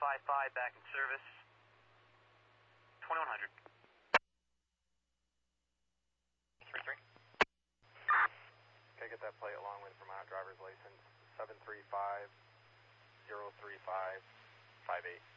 755 back in service. 2100. 33. Okay, get that plate along with Vermont driver's license 735-035-58.